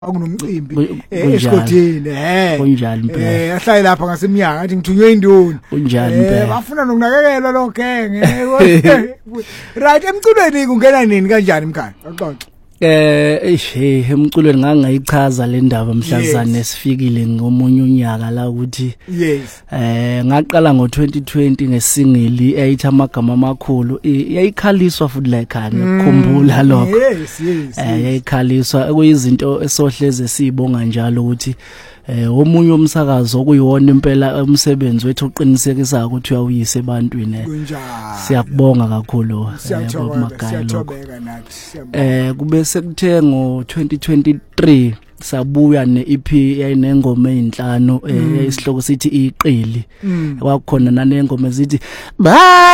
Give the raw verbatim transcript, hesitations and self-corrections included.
akunomcimbi esigodini eh kunjani impela eh ahlale lapha ngasemnyaka athi ngithunywe induni kunjani impela bafuna nokunakekelwa lo genge right emculweni kungena nini kanjani mkhaya axoxe eh eh emculweni ngangayichaza le ndaba mhlazane sifikile ngomunye unyaka la ukuthi yes eh ngaqala ngo twenty twenty ngesingili eyithi amagama amakhulu yayikhaliswa futhi la ekhaya ngikukhumbula lokho yes yes eh yayikhaliswa kuyizinto esohleze sibonga njalo ukuthi eh omunye umsakazo okuyiwona impela umsebenzi wethu oqinisekisa ukuthi uyawuyisa ebantwini siyakubonga kakhulu Bob Magaya lokho eh kube sekuthe ngo twenty twenty-three sabuya ne-E P yayinengoma ezinhlanu eyisihloko sithi iqili kwakukhona nanengoma ezithi bye